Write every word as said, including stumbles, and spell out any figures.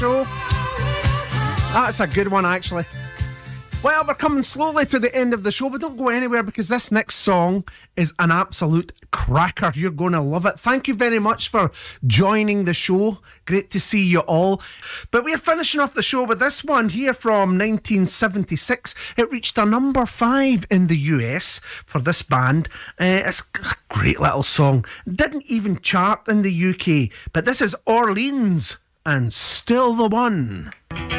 show. That's a good one, actually. Well, we're coming slowly to the end of the show, but don't go anywhere because this next song is an absolute cracker. You're going to love it. Thank you very much for joining the show. Great to see you all. But we're finishing off the show with this one here from nineteen seventy-six. It reached a number five in the U S for this band. Uh, it's a great little song. Didn't even chart in the U K. But this is Orleans and Still the One.